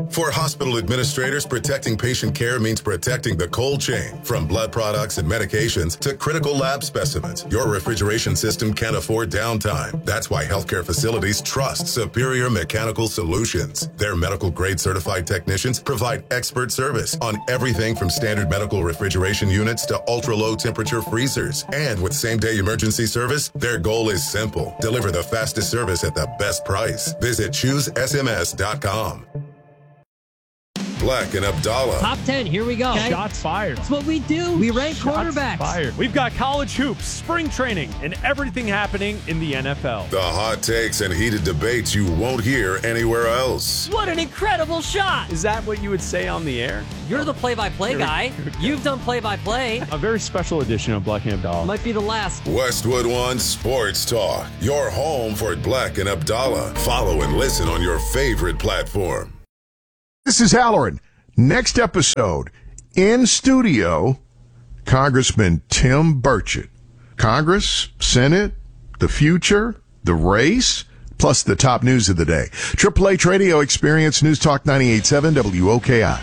For hospital administrators, protecting patient care means protecting the cold chain. From blood products and medications to critical lab specimens, your refrigeration system can't afford downtime. That's why healthcare facilities trust Superior Mechanical Solutions. Their medical-grade certified technicians provide expert service on everything from standard medical refrigeration units to ultra-low temperature freezers. And with same-day emergency service, their goal is simple. Deliver the fastest service at the best price. Visit ChooseSMS.com. Black and Abdallah. Top 10, here we go. Okay. Shots fired. That's what we do. We rank quarterbacks. Fired. We've got college hoops, spring training, and everything happening in the NFL. The hot takes and heated debates you won't hear anywhere else. What an incredible shot. Is that what you would say on the air? You're the play-by-play guy. You've done play-by-play. A very special edition of Black and Abdallah. Might be the last. Westwood One Sports Talk. Your home for Black and Abdallah. Follow and listen on your favorite platform. This is Halloran. Next episode, in studio, Congressman Tim Burchett. Congress, Senate, the future, the race, plus the top news of the day. Triple H Radio Experience, News Talk 98.7 WOKI.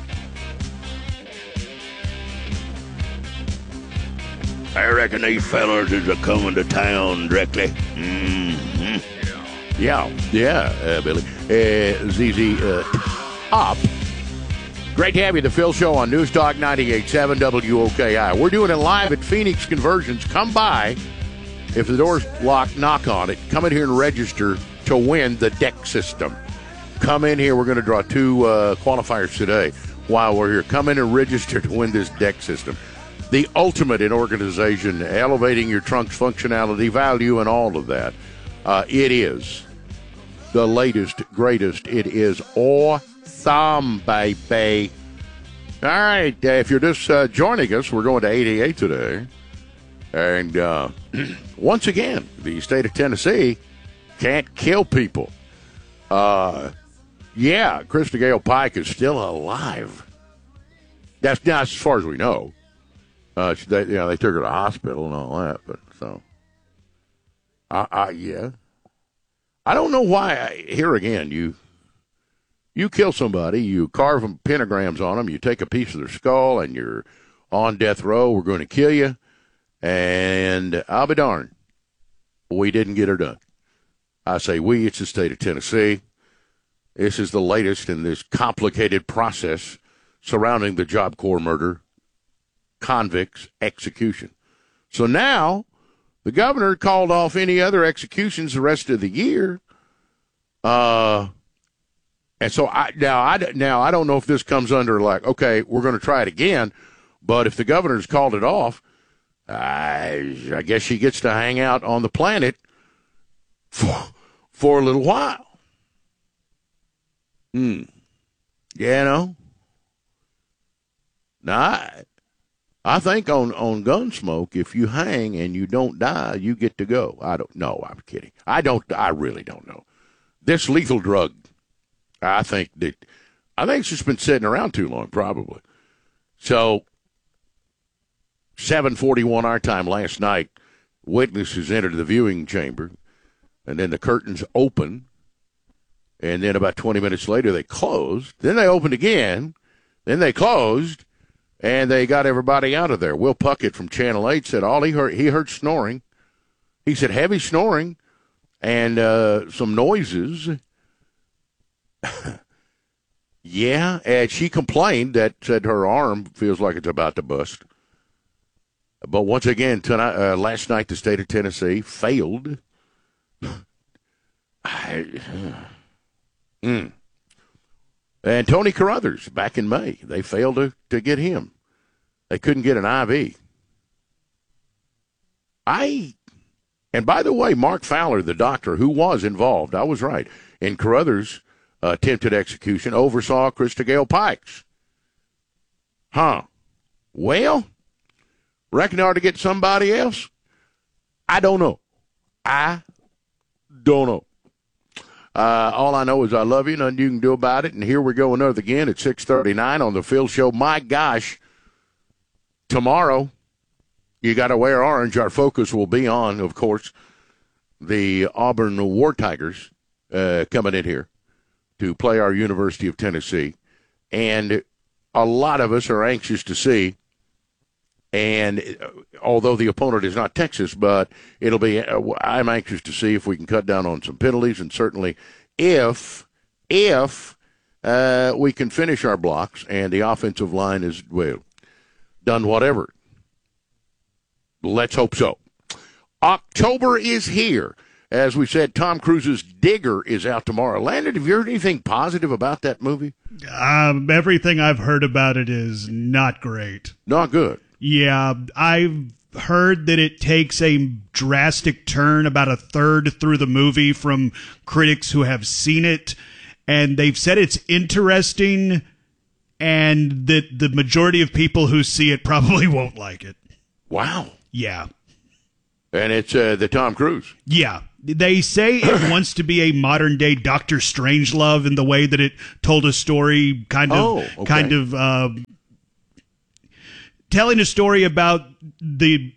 I reckon these fellas is a-coming to town directly. Mm-hmm. Yeah, Billy. ZZ, up. Great to have you, The Phil Show on News Talk 98.7 WOKI. We're doing it live at Phoenix Conversions. Come by. If the door's locked, knock on it. Come in here and register to win the deck system. Come in here. We're going to draw two qualifiers today while we're here. Come in and register to win this deck system. The ultimate in organization, elevating your trunk's functionality, value, and all of that. It is the latest, greatest. It is awesome, baby. All right, if you're just joining us, we're going to 88 today. And once again, the state of Tennessee can't kill people. Krista Gale Pike is still alive. That's not as far as we know. They took her to the hospital and all that, but so. Yeah. I don't know why. Here again, you kill somebody, you carve them pentagrams on them, you take a piece of their skull, and you're on death row. We're going to kill you, and I'll be darned, we didn't get her done. I say we, it's the state of Tennessee. This is the latest in this complicated process surrounding the Job Corps murder, convicts execution. So now the governor called off any other executions the rest of the year. And so I don't know if this comes under like, okay, we're going to try it again. But if the governor's called it off, I guess she gets to hang out on the planet for a little while. Yeah, no. Now, I think on Gunsmoke, if you hang and you don't die, you get to go. I don't know. I'm kidding. I really don't know. This lethal drug, I think it's just been sitting around too long, probably. So, 7:41 our time last night, witnesses entered the viewing chamber, and then the curtains open, and then about 20 minutes later they closed. Then they opened again, then they closed, and they got everybody out of there. Will Puckett from Channel 8 said all he heard snoring. He said heavy snoring and some noises. Yeah, and she complained said her arm feels like it's about to bust. But once again, last night the state of Tennessee failed. And Tony Carruthers, back in May, they failed to get him. They couldn't get an IV. And by the way, Mark Fowler, the doctor who was involved, I was right, in Carruthers' attempted execution, oversaw Krista Gale Pikes. Well, reckon I ought to get somebody else? I don't know. All I know is I love you, nothing you can do about it. And here we go another again at 6:39 on the Phil Show. My gosh, tomorrow you got to wear orange. Our focus will be on, of course, the Auburn War Tigers coming in here to play our University of Tennessee. And a lot of us are anxious to see, and although the opponent is not Texas, but I'm anxious to see if we can cut down on some penalties, and certainly if we can finish our blocks and the offensive line is, done whatever. Let's hope so. October is here. As we said, Tom Cruise's Digger is out tomorrow. Landon, have you heard anything positive about that movie? Everything I've heard about it is not great. Not good. Yeah, I've heard that it takes a drastic turn about a third through the movie from critics who have seen it, and they've said it's interesting, and that the majority of people who see it probably won't like it. Wow. Yeah. And it's the Tom Cruise. Yeah. They say it wants to be a modern-day Dr. Strangelove in the way that it told a story, kind of telling a story about the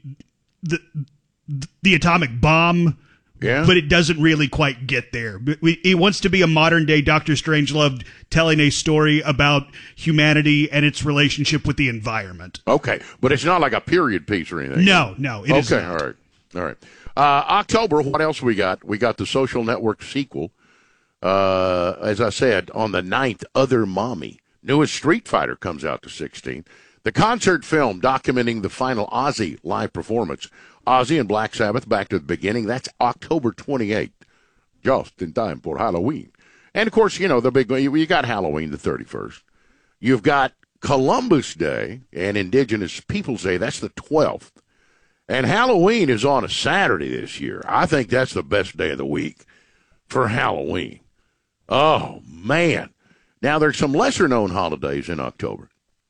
atomic bomb, but it doesn't really quite get there. It wants to be a modern-day Dr. Strangelove telling a story about humanity and its relationship with the environment. Okay, but it's not like a period piece or anything. No, it isn't. Okay, all right. October, what else we got? We got the Social Network sequel. As I said, on the 9th, Other Mommy. Newest Street Fighter comes out the 16th. The concert film documenting the final Ozzy live performance. Ozzy and Black Sabbath, Back to the Beginning. That's October 28th, just in time for Halloween. And, of course, the big one, you got Halloween the 31st. You've got Columbus Day and Indigenous Peoples Day. That's the 12th. And Halloween is on a Saturday this year. I think that's the best day of the week for Halloween. Oh, man. Now, there's some lesser-known holidays in October.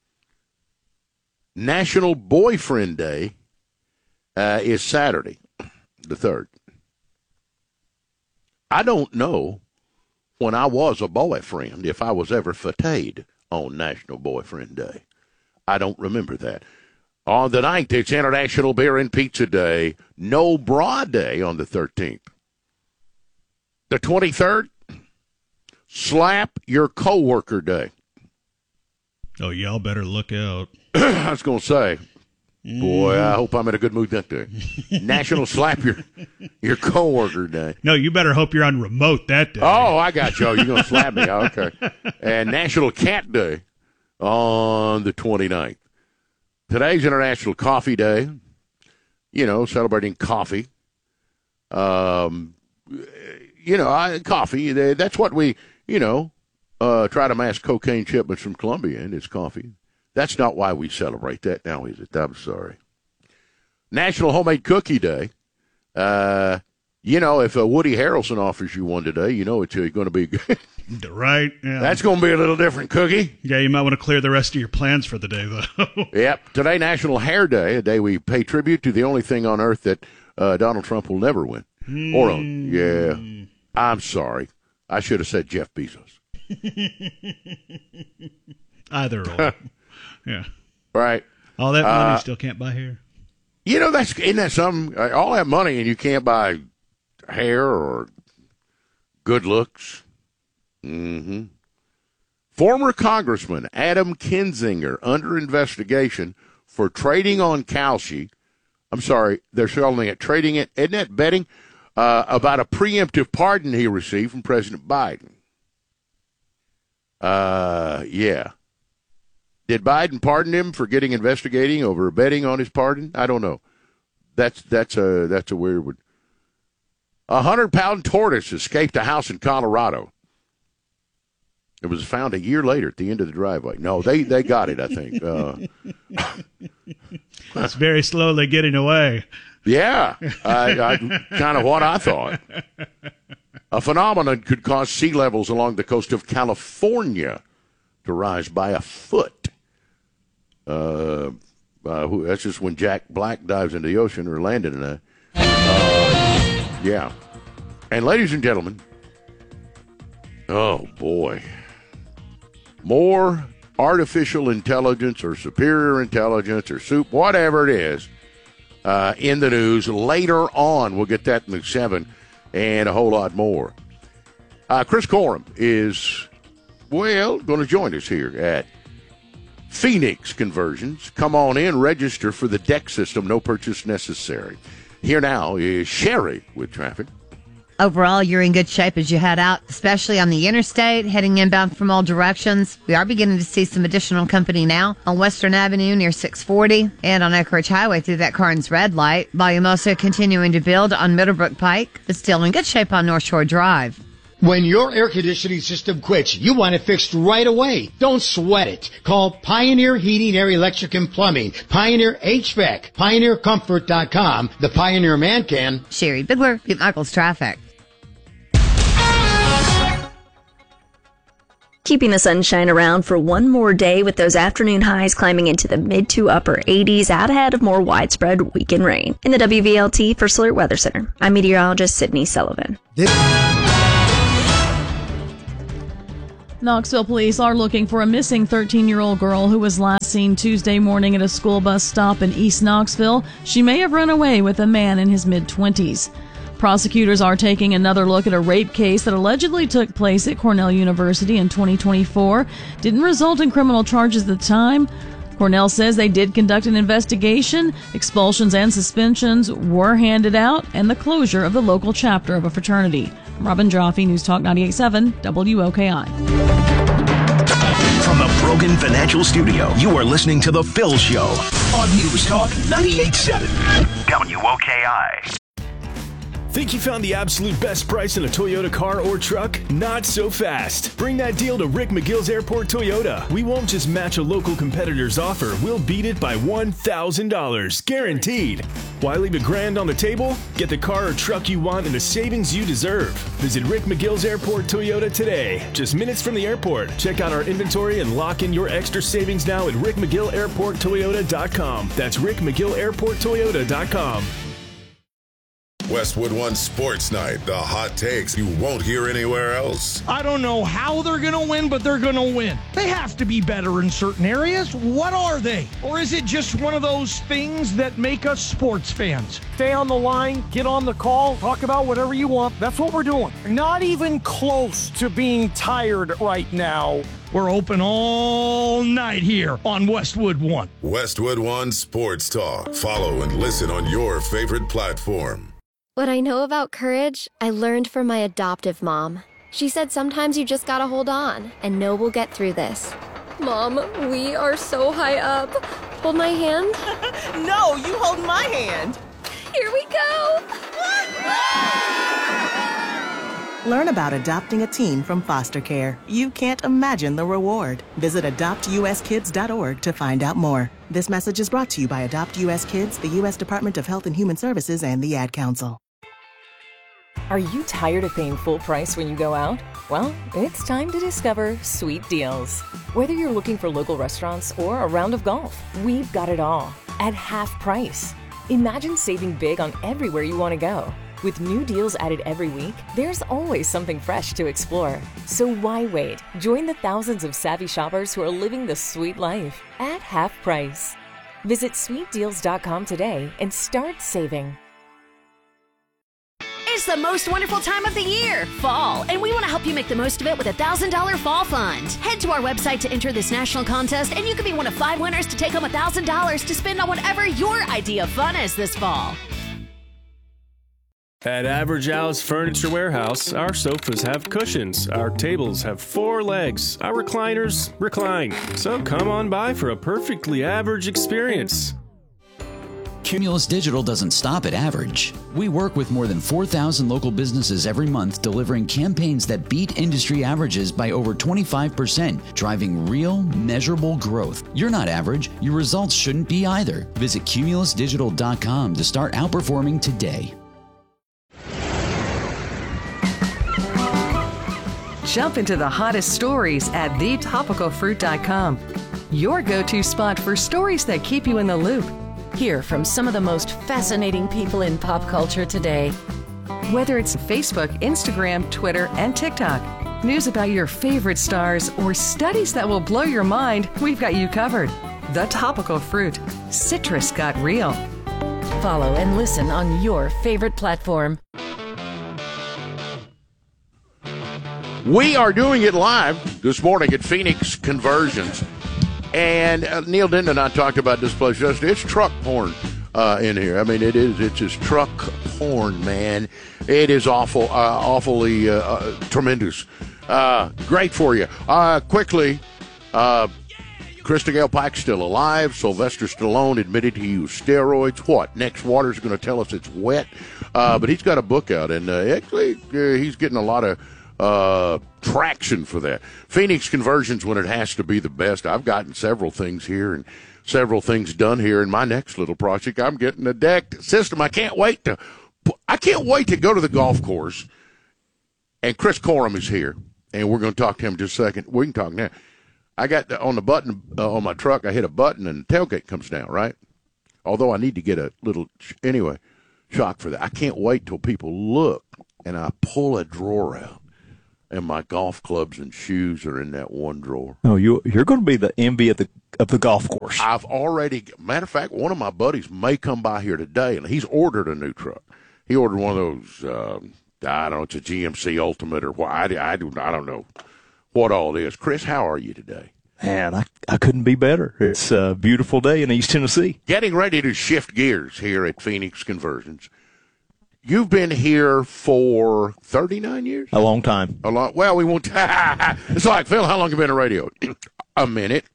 National Boyfriend Day is Saturday, the 3rd. I don't know when I was a boyfriend if I was ever fatigued on National Boyfriend Day. I don't remember that. On the 9th, it's International Beer and Pizza Day. No Bra Day on the 13th. The 23rd, Slap Your Coworker Day. Oh, y'all better look out. I was going to say, boy, I hope I'm in a good mood that day. National Slap Your Coworker Day. No, you better hope you're on remote that day. Oh, I got you. You're going to slap me. Okay. And National Cat Day on the 29th. Today's International Coffee Day, celebrating coffee. Coffee, that's what we, try to mask cocaine shipments from Colombia in, is coffee. That's not why we celebrate that now, is it? I'm sorry. National Homemade Cookie Day. If Woody Harrelson offers you one today, it's going to be good. Right. Yeah. That's going to be a little different cookie. Yeah, you might want to clear the rest of your plans for the day, though. Yep. Today, National Hair Day, a day we pay tribute to the only thing on earth that Donald Trump will never win. Or own. Yeah. I'm sorry. I should have said Jeff Bezos. Either or. Yeah. Right. All that money still can't buy hair. Isn't that something? All that money and you can't buy hair or good looks. Mm-hmm. Former Congressman Adam Kinzinger under investigation for trading on Kalshi. I'm sorry, they're calling it trading it. Isn't that betting? About a preemptive pardon he received from President Biden. Yeah. Did Biden pardon him for investigating over betting on his pardon? I don't know. That's a weird one. A 100-pound tortoise escaped a house in Colorado. It was found a year later at the end of the driveway. No, they got it, I think. It's very slowly getting away. Yeah, kind of what I thought. A phenomenon could cause sea levels along the coast of California to rise by a foot. That's just when Jack Black dives into the ocean, or Landon and I. Yeah. And ladies and gentlemen, oh boy, more artificial intelligence or superior intelligence or whatever it is, in the news later on. We'll get that in the 7 and a whole lot more. Chris Corum is, going to join us here at Phoenix Conversions. Come on in, register for the deck system, no purchase necessary. Here now is Sherry with traffic. Overall, you're in good shape as you head out, especially on the interstate, heading inbound from all directions. We are beginning to see some additional company now on Western Avenue near 640 and on Oak Ridge Highway through that Carnes red light. Volume also continuing to build on Middlebrook Pike, but still in good shape on North Shore Drive. When your air conditioning system quits, you want it fixed right away. Don't sweat it. Call Pioneer Heating, Air, Electric, and Plumbing. Pioneer HVAC. PioneerComfort.com. The Pioneer man can. Sherry Bidler, Pete Michaels Traffic. Keeping the sunshine around for one more day with those afternoon highs climbing into the mid to upper 80s out ahead of more widespread weekend rain. In the WVLT First Alert Weather Center, I'm meteorologist Sydney Sullivan. Knoxville police are looking for a missing 13-year-old girl who was last seen Tuesday morning at a school bus stop in East Knoxville. She may have run away with a man in his mid-20s. Prosecutors are taking another look at a rape case that allegedly took place at Cornell University in 2024. Didn't result in criminal charges at the time. Cornell says they did conduct an investigation. Expulsions and suspensions were handed out, and the closure of the local chapter of a fraternity. Robin Jaffe, News Talk 98.7 WOKI. From the Brogan Financial Studio, you are listening to The Phil Show on News Talk 98.7 WOKI. Think you found the absolute best price on a Toyota car or truck? Not so fast. Bring that deal to Rick McGill's Airport Toyota. We won't just match a local competitor's offer. We'll beat it by $1,000. Guaranteed. Why leave $1,000 on the table? Get the car or truck you want and the savings you deserve. Visit Rick McGill's Airport Toyota today. Just minutes from the airport. Check out our inventory and lock in your extra savings now at rickmcgillairporttoyota.com. That's rickmcgillairporttoyota.com. Westwood One Sports Night, the hot takes you won't hear anywhere else. I don't know how they're going to win, but they're going to win. They have to be better in certain areas. What are they? Or is it just one of those things that make us sports fans? Stay on the line, get on the call, talk about whatever you want. That's what we're doing. Not even close to being tired right now. We're open all night here on Westwood One. Westwood One Sports Talk. Follow and listen on your favorite platform. What I know about courage, I learned from my adoptive mom. She said sometimes you just gotta hold on and know we'll get through this. Mom, we are so high up. Hold my hand. No, you hold my hand. Here we go. Learn about adopting a teen from foster care. You can't imagine the reward. Visit adoptuskids.org to find out more. This message is brought to you by Adopt US Kids, the U.S. Department of Health and Human Services, and the Ad Council. Are you tired of paying full price when you go out? Well, it's time to discover Sweet Deals. Whether you're looking for local restaurants or a round of golf, we've got it all at half price. Imagine saving big on everywhere you want to go. With new deals added every week, there's always something fresh to explore. So why wait? Join the thousands of savvy shoppers who are living the sweet life at half price. Visit sweetdeals.com today and start saving. It's the most wonderful time of the year, fall, and we want to help you make the most of it with a $1,000 fall fund. Head to our website to enter this national contest, and you can be one of 5 winners to take home $1,000 to spend on whatever your idea of fun is this fall. At Average Al's Furniture Warehouse, our sofas have cushions, our tables have 4 legs, our recliners recline. So come on by for a perfectly average experience. Cumulus Digital doesn't stop at average. We work with more than 4,000 local businesses every month, delivering campaigns that beat industry averages by over 25%, driving real, measurable growth. You're not average. Your results shouldn't be either. Visit cumulusdigital.com to start outperforming today. Jump into the hottest stories at thetopicalfruit.com. Your go-to spot for stories that keep you in the loop. Hear from some of the most fascinating people in pop culture today. Whether it's Facebook, Instagram, Twitter, and TikTok, news about your favorite stars, or studies that will blow your mind, we've got you covered. The Topical Fruit. Citrus got real. Follow and listen on your favorite platform. We are doing it live this morning at Phoenix Conversions. And Neil Denton and I talked about this place yesterday. It's truck porn in here. I mean, it is. It's just truck porn, man. It is awfully tremendous. Great for you. Quickly, Krista Gale Pike's still alive. Sylvester Stallone admitted he used steroids. What? Next Water's going to tell us it's wet. But he's got a book out, and actually he's getting a lot of traction for that. Phoenix Conversions, when it has to be the best. I've gotten several things here and several things done here in my next little project. I'm getting a deck system. I can't wait to go to the golf course. And Chris Corum is here, and we're going to talk to him in just a second. We can talk now. I got on the button on my truck. I hit a button, and the tailgate comes down, right? Although I need to get a little shock for that. I can't wait till people look, and I pull a drawer out. And my golf clubs and shoes are in that one drawer. Oh, you're going to be the envy of the golf course. I've already, matter of fact, one of my buddies may come by here today, and he's ordered a new truck. He ordered one of those, I don't know, it's a GMC Ultimate or what. I don't know what all it is. Chris, how are you today? Man, I couldn't be better. It's a beautiful day in East Tennessee. Getting ready to shift gears here at Phoenix Conversions. You've been here for 39 years? A long time. Well, we won't. It's like, Phil, how long have you been on radio? A minute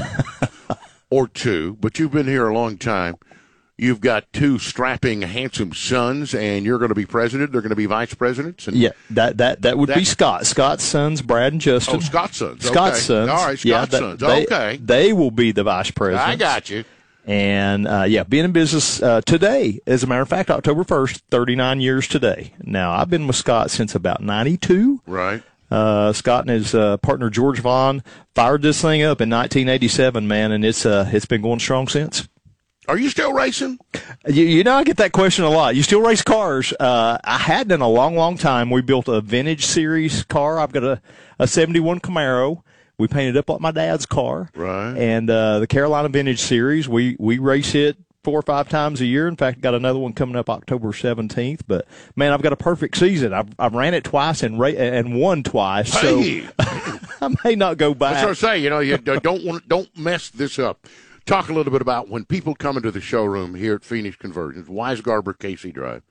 or two, but you've been here a long time. You've got two strapping, handsome sons, and you're going to be president. They're going to be vice presidents. And yeah, that would be Scott. Scott's sons, Brad and Justin. Oh, Scott's sons. Scott's okay. sons. All right, Scott's sons. Okay. They will be the vice presidents. I got you. And, being in business today, as a matter of fact, October 1st, 39 years today. Now, I've been with Scott since about 92. Right. Scott and his partner, George Vaughn, fired this thing up in 1987, man, and it's been going strong since. Are you still racing? You know, I get that question a lot. You still race cars? I hadn't in a long, long time. We built a vintage series car. I've got a 71 Camaro. We painted up like my dad's car. Right. And the Carolina Vintage Series, we race it 4 or 5 times a year. In fact, got another one coming up October 17th. But, man, I've got a perfect season. I've ran it twice and won twice. Hey. So I may not go back. That's what I say. You know, you don't mess this up. Talk a little bit about when people come into the showroom here at Phoenix Conversions, Weisgarber, Casey Drive.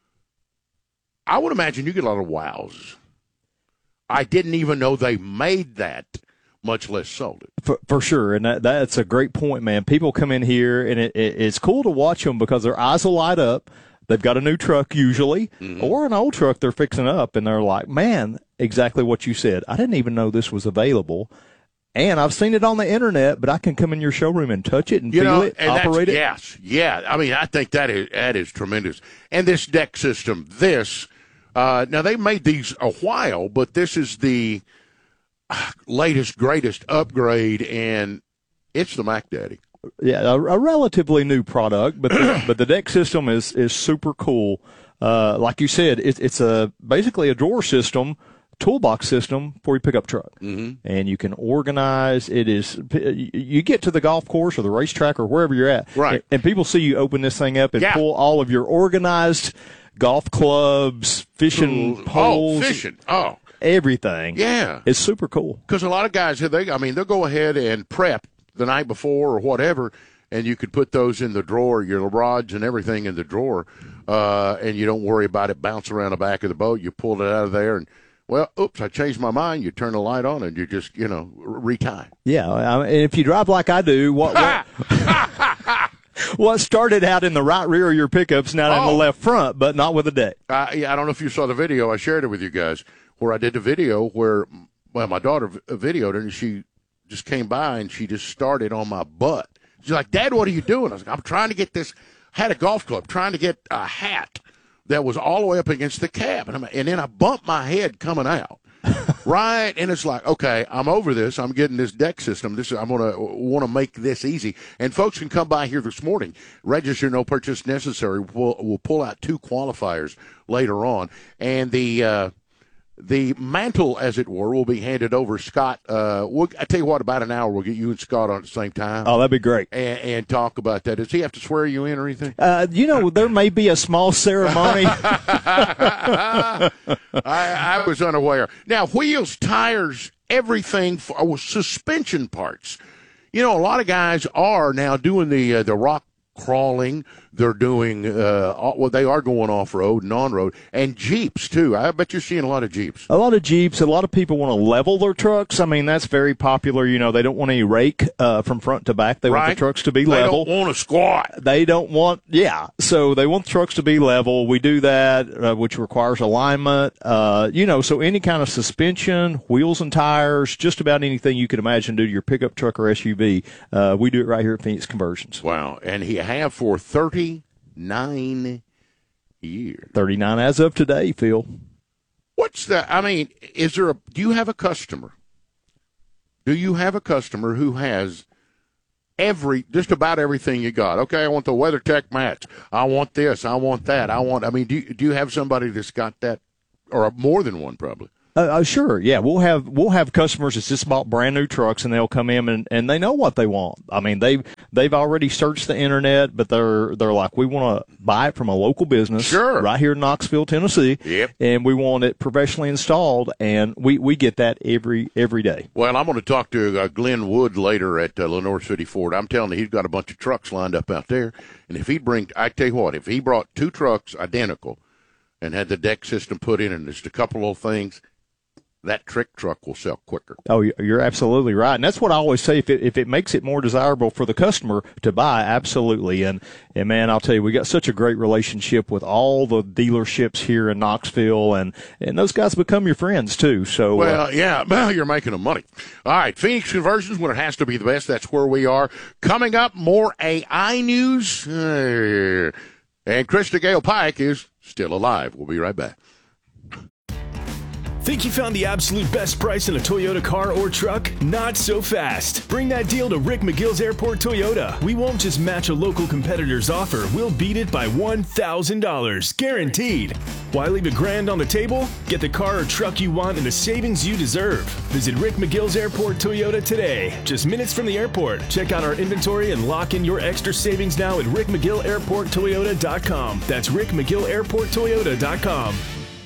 I would imagine you get a lot of wows. I didn't even know they made that, much less sold it. For sure, and that's a great point, man. People come in here, and it's cool to watch them because their eyes will light up. They've got a new truck usually, or an old truck they're fixing up, and they're like, man, exactly what you said. I didn't even know this was available. And I've seen it on the internet, but I can come in your showroom and touch it and feel it, and operate it. Yes, yeah. I mean, I think that is tremendous. And this deck system, now they made these a while, but this is the latest, greatest upgrade, and it's the Mac Daddy. Yeah, a relatively new product, but the deck system is super cool. Like you said, it's basically a drawer system, toolbox system for your pickup truck, and you can organize. You get to the golf course or the racetrack or wherever you're at, right? And people see you open this thing up and pull all of your organized golf clubs, fishing poles, everything. Yeah, it's super cool. Because a lot of guys, they'll go ahead and prep the night before or whatever, and you could put those in the drawer, your rods and everything in the drawer, and you don't worry about it bouncing around the back of the boat. You pull it out of there and. Well, oops, I changed my mind. You turn the light on and you just, retie. Yeah, and if you drive like I do, what started out in the right rear of your pickup's now in the left front, but not with a deck. I don't know if you saw the video. I shared it with you guys where I did the video where, my daughter videoed it, and she just came by and she just started on my butt. She's like, Dad, what are you doing? I was like, I'm trying to get this. Had a golf club, trying to get a hat that was all the way up against the cab. And then I bumped my head coming out. Right? And it's like, okay, I'm over this. I'm getting this deck system. I'm going to want to make this easy. And folks can come by here this morning. Register, no purchase necessary. We'll pull out 2 qualifiers later on. And the the mantle, as it were, will be handed over. Scott, I tell you what, about an hour, we'll get you and Scott on at the same time. Oh, that'd be great. And talk about that. Does he have to swear you in or anything? There may be a small ceremony. I was unaware. Now, wheels, tires, everything, for suspension parts. A lot of guys are now doing the rock crawling. They're doing, they are going off-road and on-road, and Jeeps, too. I bet you're seeing a lot of Jeeps. A lot of Jeeps. A lot of people want to level their trucks. I mean, that's very popular. They don't want any rake from front to back. They want the trucks to be level. They don't want a squat. They don't want, so they want the trucks to be level. We do that, which requires alignment. So any kind of suspension, wheels and tires, just about anything you could imagine do to your pickup truck or SUV, we do it right here at Phoenix Conversions. Wow. And he have for 39 years. 39 as of today, Phil. What's that? I mean, do you have a customer? Do you have a customer who has just about everything you got? Okay, I want the WeatherTech mats. I want this. I want that. Do you have somebody that's got that, or more than one probably? Sure, yeah. We'll have customers that's just bought brand new trucks, and they'll come in and they know what they want. I mean, they've already searched the internet, but they're like, we want to buy it from a local business, right here in Knoxville, Tennessee. Yep. And we want it professionally installed, and we get that every day. Well, I'm going to talk to Glenn Wood later at Lenore City Ford. I'm telling you, he's got a bunch of trucks lined up out there, and if he brought 2 trucks identical and had the deck system put in and just a couple of things, that trick truck will sell quicker. Oh, you're absolutely right. And that's what I always say. If it makes it more desirable for the customer to buy, absolutely. And man, I'll tell you, we got such a great relationship with all the dealerships here in Knoxville, and those guys become your friends too. So, you're making them money. All right. Phoenix Conversions, when it has to be the best, that's where we are. Coming up, more AI news. And Krista Gale Pike is still alive. We'll be right back. Think you found the absolute best price in a Toyota car or truck? Not so fast. Bring that deal to Rick McGill's Airport Toyota. We won't just match a local competitor's offer. We'll beat it by $1,000. Guaranteed. Why leave $1,000 on the table? Get the car or truck you want and the savings you deserve. Visit Rick McGill's Airport Toyota today. Just minutes from the airport. Check out our inventory and lock in your extra savings now at rickmcgillairporttoyota.com. That's rickmcgillairporttoyota.com.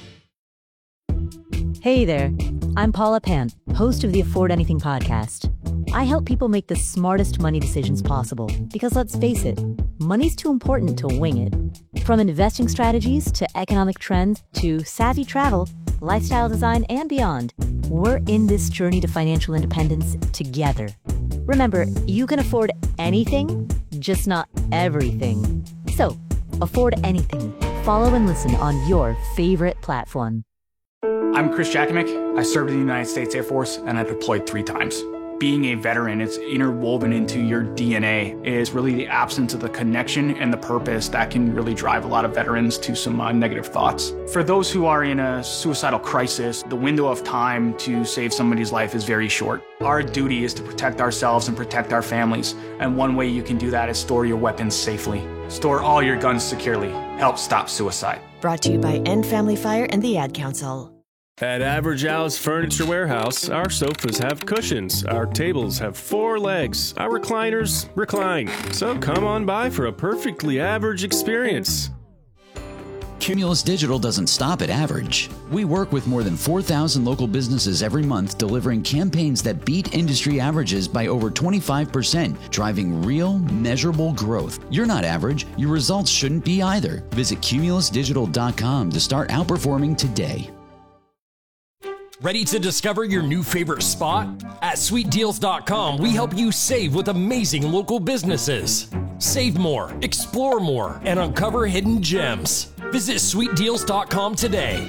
Hey there, I'm Paula Pan, host of the Afford Anything podcast. I help people make the smartest money decisions possible because let's face it, money's too important to wing it. From investing strategies to economic trends to savvy travel, lifestyle design, and beyond, we're in this journey to financial independence together. Remember, you can afford anything, just not everything. So, afford anything. Follow and listen on your favorite platform. I'm Chris Jakovic. I served in the United States Air Force and I deployed 3 times. Being a veteran, it's interwoven into your DNA. It is really the absence of the connection and the purpose that can really drive a lot of veterans to some negative thoughts. For those who are in a suicidal crisis, the window of time to save somebody's life is very short. Our duty is to protect ourselves and protect our families. And one way you can do that is store your weapons safely. Store all your guns securely. Help stop suicide. Brought to you by End Family Fire and the Ad Council. At Average Al's Furniture Warehouse, our sofas have cushions, our tables have 4 legs, our recliners recline. So come on by for a perfectly average experience. Cumulus Digital doesn't stop at average. We work with more than 4,000 local businesses every month, delivering campaigns that beat industry averages by over 25%, driving real, measurable growth. You're not average. Your results shouldn't be either. Visit cumulusdigital.com to start outperforming today. Ready to discover your new favorite spot? At SweetDeals.com, we help you save with amazing local businesses. Save more, explore more, and uncover hidden gems. Visit SweetDeals.com today.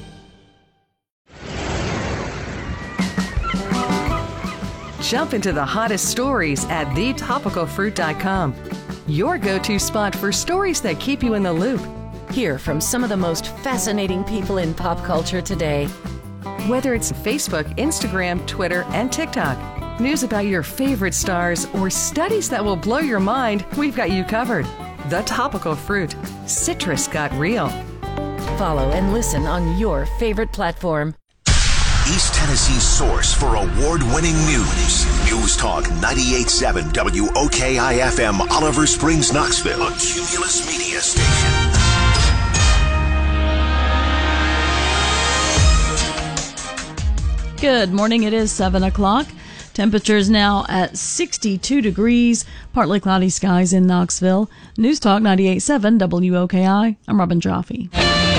Jump into the hottest stories at TheTopicalFruit.com. Your go-to spot for stories that keep you in the loop. Hear from some of the most fascinating people in pop culture today. Whether it's Facebook, Instagram, Twitter, and TikTok, news about your favorite stars, or studies that will blow your mind, we've got you covered. The Topical Fruit. Citrus got real. Follow and listen on your favorite platform. East Tennessee's source for award-winning news. News Talk 98.7 WOKI-FM, Oliver Springs, Knoxville. A Cumulus Media Station. Good morning. It is 7 o'clock. Temperatures now at 62 degrees. Partly cloudy skies in Knoxville. News Talk 98.7 WOKI. I'm Robin Jaffe.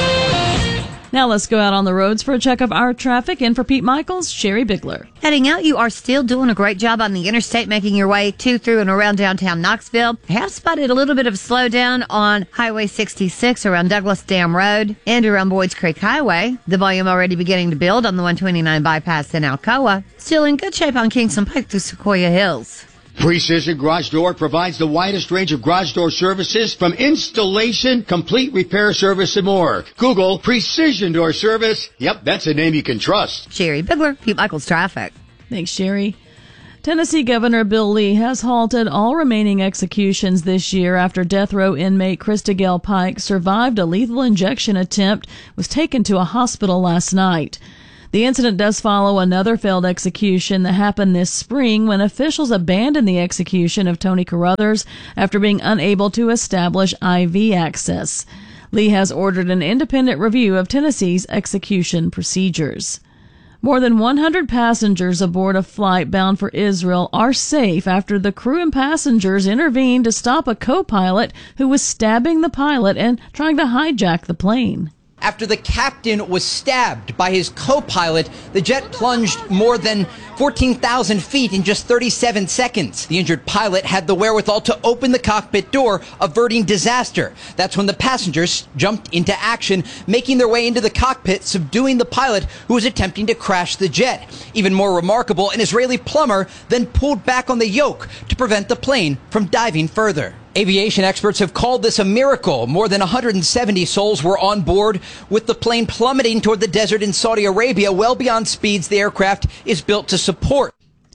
Now let's go out on the roads for a check of our traffic. And for Pete Michaels, Sherry Bigler. Heading out, you are still doing a great job on the interstate, making your way to, through, and around downtown Knoxville. I have spotted a little bit of slowdown on Highway 66 around Douglas Dam Road and around Boyd's Creek Highway. The volume already beginning to build on the 129 bypass in Alcoa. Still in good shape on Kingston Pike through Sequoia Hills. Precision Garage Door provides the widest range of garage door services from installation, complete repair service, and more. Google Precision Door Service. Yep, that's a name you can trust. Sherry Bigler, Pete Michaels Traffic. Thanks, Sherry. Tennessee Governor Bill Lee has halted all remaining executions this year after death row inmate Krista Gale Pike survived a lethal injection attempt, was taken to a hospital last night. The incident does follow another failed execution that happened this spring when officials abandoned the execution of Tony Carruthers after being unable to establish IV access. Lee has ordered an independent review of Tennessee's execution procedures. More than 100 passengers aboard a flight bound for Israel are safe after the crew and passengers intervened to stop a co-pilot who was stabbing the pilot and trying to hijack the plane. After the captain was stabbed by his co-pilot, the jet plunged more than 14,000 feet in just 37 seconds. The injured pilot had the wherewithal to open the cockpit door, averting disaster. That's when the passengers jumped into action, making their way into the cockpit, subduing the pilot who was attempting to crash the jet. Even more remarkable, an Israeli plumber then pulled back on the yoke to prevent the plane from diving further. Aviation experts have called this a miracle. More than 170 souls were on board, with the plane plummeting toward the desert in Saudi Arabia, well beyond speeds the aircraft is built to support.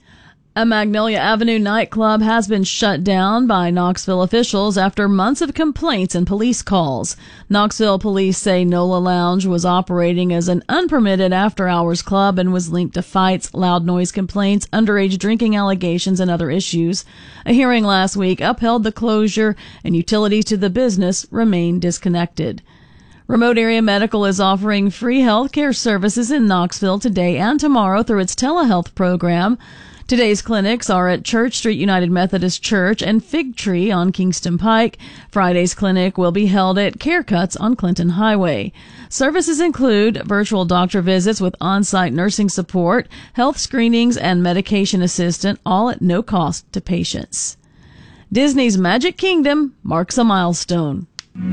A Magnolia Avenue nightclub has been shut down by Knoxville officials after months of complaints and police calls. Knoxville police say NOLA Lounge was operating as an unpermitted after-hours club and was linked to fights, loud noise complaints, underage drinking allegations, and other issues. A hearing last week upheld the closure, and utilities to the business remain disconnected. Remote Area Medical is offering free health care services in Knoxville today and tomorrow through its telehealth program. Today's clinics are at Church Street United Methodist Church and Fig Tree on Kingston Pike. Friday's clinic will be held at Care Cuts on Clinton Highway. Services include virtual doctor visits with on-site nursing support, health screenings, and medication assistance, all at no cost to patients. Disney's Magic Kingdom marks a milestone.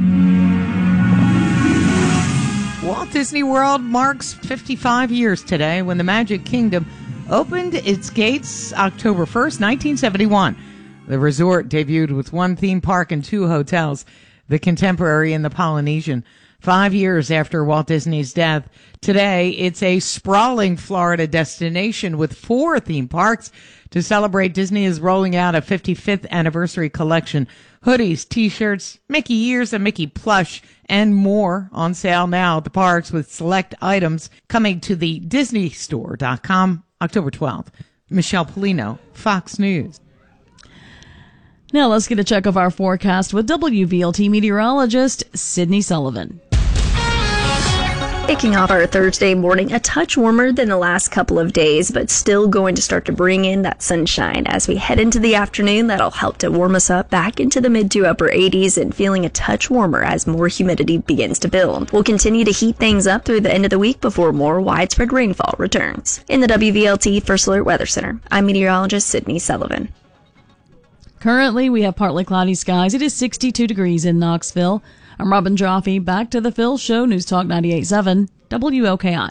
Walt Disney World marks 55 years today when the Magic Kingdom opened its gates October 1st, 1971. The resort debuted with one theme park and two hotels, the Contemporary and the Polynesian. 5 years after Walt Disney's death, today it's a sprawling Florida destination with 4 theme parks. To celebrate, Disney is rolling out a 55th anniversary collection. Hoodies, T-shirts, Mickey ears, and Mickey plush, and more on sale now at the parks with select items coming to the DisneyStore.com October 12th. Michelle Polino, Fox News. Now let's get a check of our forecast with WVLT meteorologist Sydney Sullivan. Kicking off our Thursday morning, a touch warmer than the last couple of days, but still going to start to bring in that sunshine. As we head into the afternoon, that'll help to warm us up back into the mid to upper 80s and feeling a touch warmer as more humidity begins to build. We'll continue to heat things up through the end of the week before more widespread rainfall returns. In the WVLT First Alert Weather Center, I'm meteorologist Sydney Sullivan. Currently, we have partly cloudy skies. It is 62 degrees in Knoxville. I'm Robin Jaffe. Back to the Phil Show, News Talk 98.7 WOKI.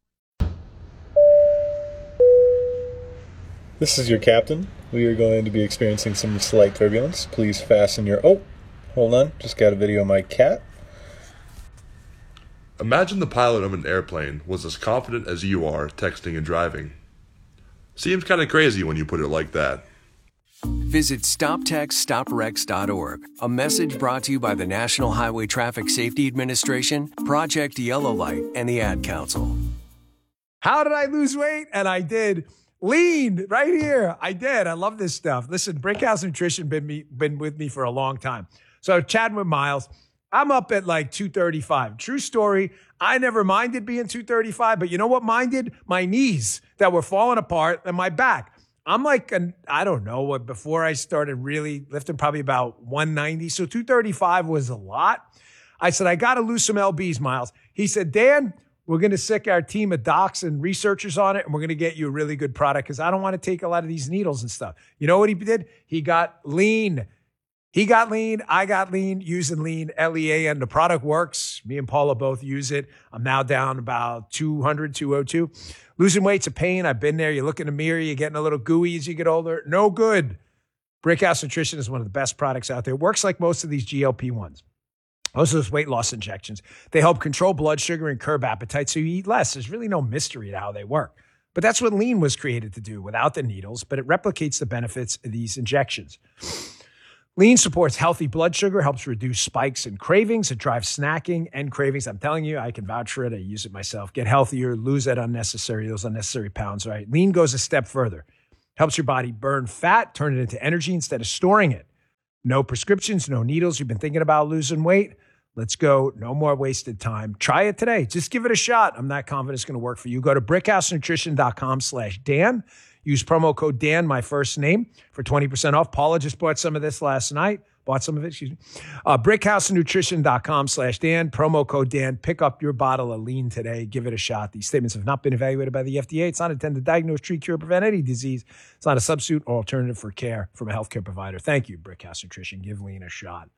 This is your captain. We are going to be experiencing some slight turbulence. Please fasten your... Oh, hold on. Just got a video of my cat. Imagine the pilot of an airplane was as confident as you are texting and driving. Seems kind of crazy when you put it like that. Visit StopTextStopWrecks.org. A message brought to you by the National Highway Traffic Safety Administration, Project Yellow Light, and the Ad Council. How did I lose weight? And I did. Lean right here. I did. I love this stuff. Listen, Brickhouse Nutrition been with me for a long time. So chatting with Miles, I'm up at like 235. True story. I never minded being 235, but you know what minded? My knees that were falling apart and my back. I'm like, I don't know what, before I started really lifting, probably about 190. So 235 was a lot. I said, I got to lose some LBs, Miles. He said, Dan, we're going to sick our team of docs and researchers on it, and we're going to get you a really good product because I don't want to take a lot of these needles and stuff. You know what he did? He got lean. He got lean. I got lean using lean, LEAN. The product works. Me and Paula both use it. I'm now down about 200, 202. Losing weight's a pain. I've been there. You look in the mirror. You're getting a little gooey as you get older. No good. Brickhouse Nutrition is one of the best products out there. It works like most of these GLP-1s. Most of those weight loss injections, they help control blood sugar and curb appetite so you eat less. There's really no mystery to how they work. But that's what lean was created to do without the needles, but it replicates the benefits of these injections. Lean supports healthy blood sugar, helps reduce spikes and cravings. It drives snacking and cravings. I'm telling you, I can vouch for it. I use it myself. Get healthier, lose those unnecessary pounds, right? Lean goes a step further. Helps your body burn fat, turn it into energy instead of storing it. No prescriptions, no needles. You've been thinking about losing weight? Let's go. No more wasted time. Try it today. Just give it a shot. I'm not confident it's going to work for you. Go to brickhousenutrition.com/Dan. Use promo code Dan, my first name, for 20% off. Paula just bought some of this last night. brickhousenutrition.com/Dan. Promo code Dan. Pick up your bottle of lean today. Give it a shot. These statements have not been evaluated by the FDA. It's not intended to diagnose, treat, cure, prevent any disease. It's not a substitute or alternative for care from a healthcare provider. Thank you, Brickhouse Nutrition. Give lean a shot.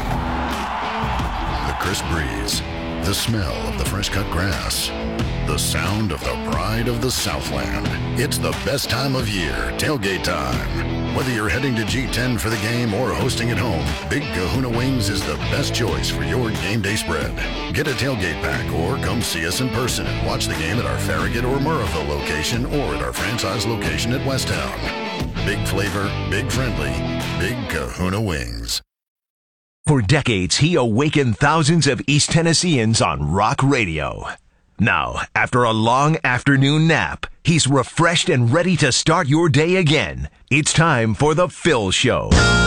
The crisp breeze, the smell of the fresh cut grass, the sound of the pride of the Southland. It's the best time of year, tailgate time. Whether you're heading to G10 for the game or hosting at home, Big Kahuna Wings is the best choice for your game day spread. Get a tailgate pack or come see us in person and watch the game at our Farragut or Murrayville location or at our franchise location at Westtown. Big flavor, big friendly, Big Kahuna Wings. For decades, he awakened thousands of East Tennesseans on rock radio. Now, after a long afternoon nap, he's refreshed and ready to start your day again. It's time for The Phil Show.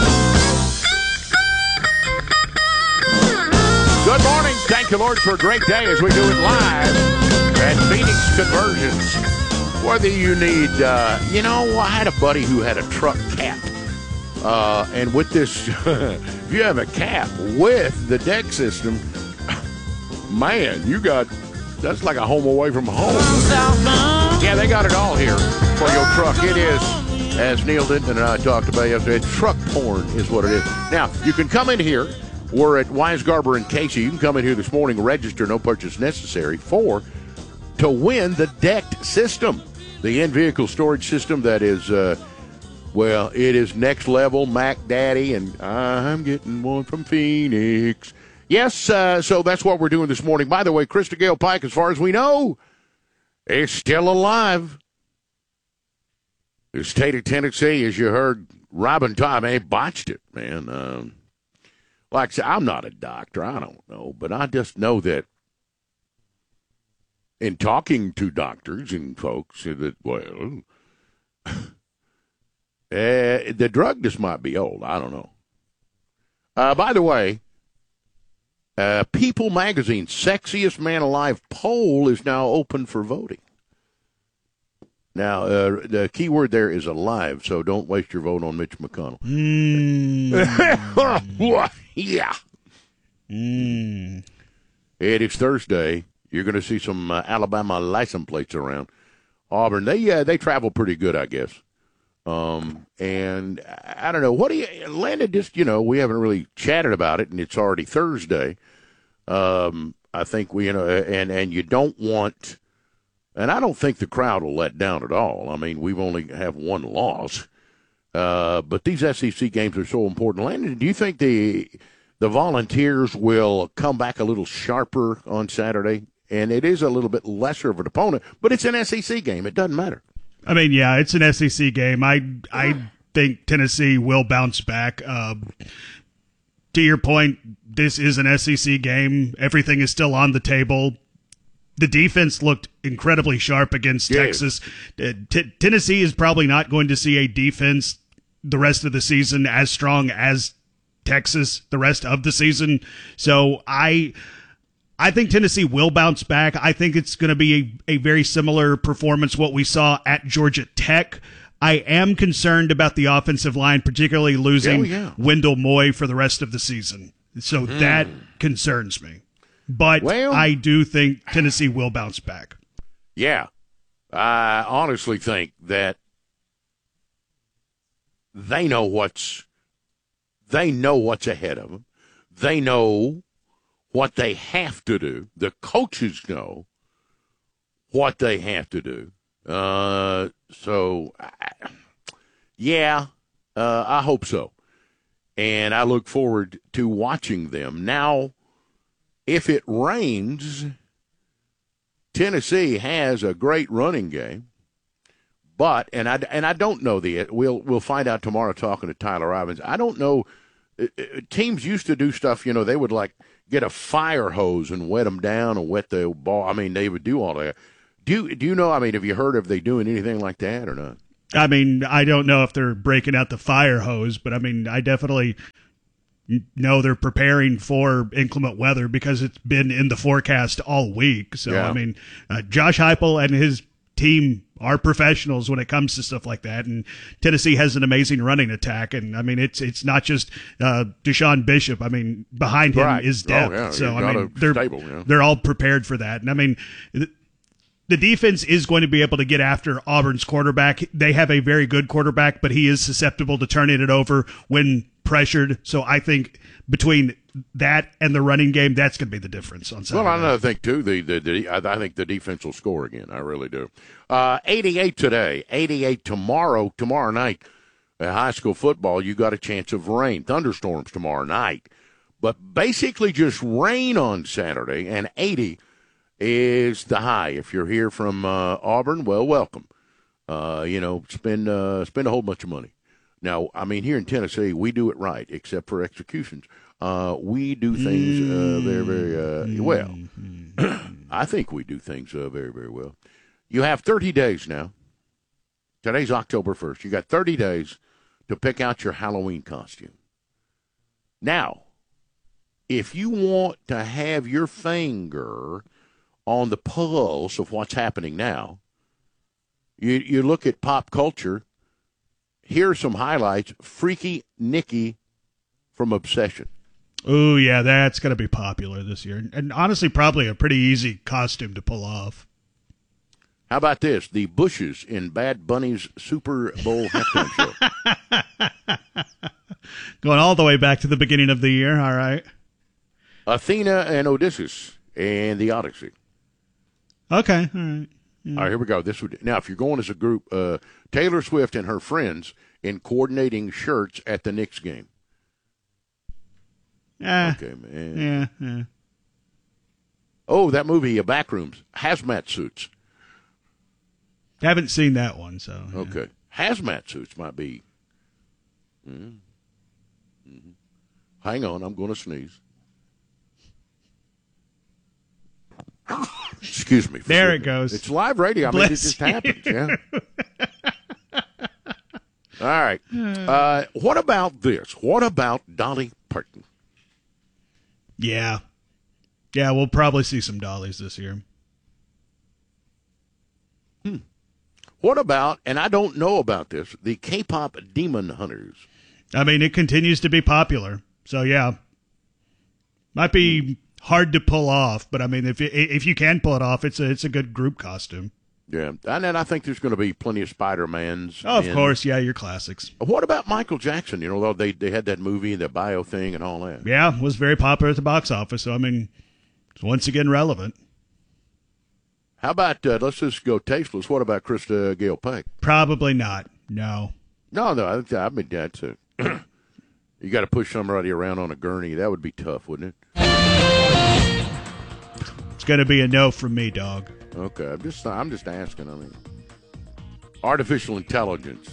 Good morning. Thank you, Lord, for a great day as we do it live at Phoenix Conversions. Whether you need, I had a buddy who had a truck cap. And with this, if you have a cap with the deck system, man, that's like a home away from home. Yeah, they got it all here for your truck. It is, as Neil Denton and I talked about yesterday, truck porn is what it is. Now, you can come in here. We're at Wise Garber and Casey. You can come in here this morning, register, no purchase necessary, to win the decked system, the in-vehicle storage system that is... it is next level, Mac Daddy, and I'm getting one from Phoenix. Yes, so that's what we're doing this morning. By the way, Krista Gale Pike, as far as we know, is still alive. The state of Tennessee, as you heard, Robin Todd, botched it, man. Like I said, I'm not a doctor. I don't know, but I just know that in talking to doctors and folks, that, the drug just might be old. I don't know. By the way, People Magazine Sexiest Man Alive poll is now open for voting. Now, the key word there is alive, so don't waste your vote on Mitch McConnell. Yeah. It is Thursday. You're going to see some Alabama license plates around. Auburn, they travel pretty good, I guess. And I don't know, Landon, just, we haven't really chatted about it, and it's already Thursday. I think and you don't want, and I don't think the crowd will let down at all. I mean, we've only have one loss. But these SEC games are so important. Landon, do you think the Volunteers will come back a little sharper on Saturday? And it is a little bit lesser of an opponent, but it's an SEC game. It doesn't matter. I mean, yeah, it's an SEC game. I think Tennessee will bounce back. To your point, this is an SEC game. Everything is still on the table. the defense looked incredibly sharp against Texas. Tennessee is probably not going to see a defense the rest of the season as strong as Texas the rest of the season. So I think Tennessee will bounce back. I think it's going to be a very similar performance what we saw at Georgia Tech. I am concerned about the offensive line, particularly losing Wendell Moy for the rest of the season. So that concerns me. But I do think Tennessee will bounce back. Yeah. I honestly think that they know what's ahead of them. They know what they have to do. The coaches know what they have to do. I hope so. And I look forward to watching them. Now, if it rains, Tennessee has a great running game. But and I don't know we'll find out tomorrow talking to Tyler Robbins. I don't know. Teams used to do stuff, they would like get a fire hose and wet them down and wet the ball. I mean, they would do all that. Do you know, have you heard of they doing anything like that or not? I mean, I don't know if they're breaking out the fire hose, but I definitely know they're preparing for inclement weather because it's been in the forecast all week. So, Josh Heupel and his team are professionals when it comes to stuff like that, and Tennessee has an amazing running attack, and it's not just Deshaun Bishop. Behind him is depth. They're all prepared for that, and the defense is going to be able to get after Auburn's quarterback. They have a very good quarterback, but he is susceptible to turning it over when pressured. So I think between that and the running game, that's going to be the difference on Saturday. Well, I think, too, I think the defense will score again. I really do. 88 today, 88 tomorrow night. High school football, you got a chance of rain. Thunderstorms tomorrow night. But basically just rain on Saturday, and 80 is the high. If you're here from Auburn, well, welcome. Spend a whole bunch of money. Now, here in Tennessee, we do it right, except for executions. We do things very, very well. I think we do things very, very well. You have 30 days now. Today's October 1st. You got 30 days to pick out your Halloween costume. Now, if you want to have your finger on the pulse of what's happening now, you look at pop culture. Here are some highlights. Freaky Nikki from Obsession. Oh, yeah, that's going to be popular this year. And honestly, probably a pretty easy costume to pull off. How about this? The Bushes in Bad Bunny's Super Bowl halftime show. Going all the way back to the beginning of the year, all right. Athena and Odysseus and the Odyssey. Okay, all right. All right, here we go. Now, if you're going as a group, Taylor Swift and her friends in coordinating shirts at the Knicks game. Okay, man. Yeah. Oh, that movie, Backrooms, hazmat suits. Haven't seen that one, so. Yeah. Okay. Hazmat suits might be. Hang on, I'm going to sneeze. Excuse me. There it goes. It's live radio. It just happens. Yeah. All right. What about this? What about Dolly Parton? Yeah. Yeah, we'll probably see some dollies this year. What about, and I don't know about this, the K-pop Demon Hunters? It continues to be popular. So, yeah. Might be hard to pull off, but if you can pull it off, it's a good group costume. Yeah, and then I think there's going to be plenty of Spider-Mans. Oh, of course, yeah, your classics. What about Michael Jackson? They had that movie, the bio thing, and all that. Yeah, was very popular at the box office. So it's once again relevant. How about let's just go tasteless? What about Krista Gale Peck? Probably not. No. No. That's it. You got to push somebody around on a gurney. That would be tough, wouldn't it? It's going to be a no from me, dog. Okay, I'm just asking. Artificial intelligence.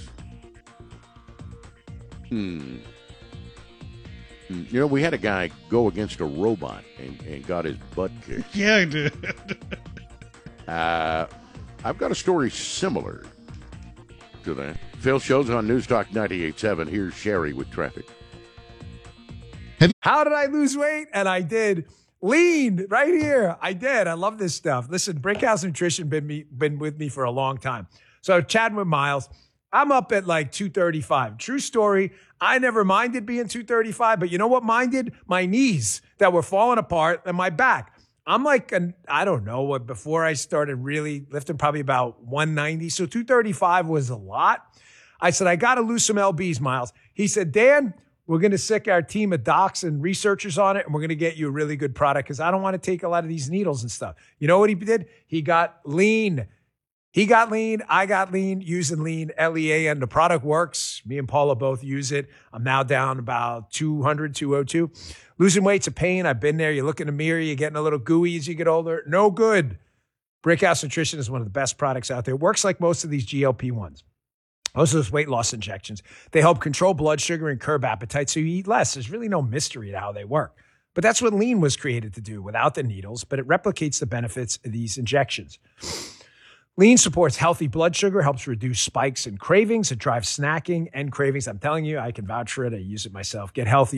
We had a guy go against a robot and got his butt kicked. Yeah, I did. I've got a story similar to that. Phil shows on News Talk 98.7. Here's Sherry with traffic. How did I lose weight? And I did. Lean right here. I did. I love this stuff. Listen, Brickhouse Nutrition been with me for a long time. So chatting with Miles, I'm up at like 235. True story. I never minded being 235, but you know what minded? My knees that were falling apart and my back. I'm like, I don't know what, before I started really lifting, probably about 190. So 235 was a lot. I said, I got to lose some LBs, Miles. He said, Dan, we're going to sick our team of docs and researchers on it, and we're going to get you a really good product because I don't want to take a lot of these needles and stuff. You know what he did? He got lean. He got lean. I got lean, using lean, L-E-A-N. The product works. Me and Paula both use it. I'm now down about 200, 202. Losing weight's a pain. I've been there. You look in the mirror, you're getting a little gooey as you get older. No good. Brickhouse Nutrition is one of the best products out there. It works like most of these GLP-1s. Most of those weight loss injections. They help control blood sugar and curb appetite so you eat less. There's really no mystery to how they work. But that's what lean was created to do without the needles, but it replicates the benefits of these injections. Lean supports healthy blood sugar, helps reduce spikes and cravings. It drives snacking and cravings. I'm telling you, I can vouch for it. I use it myself. Get healthy.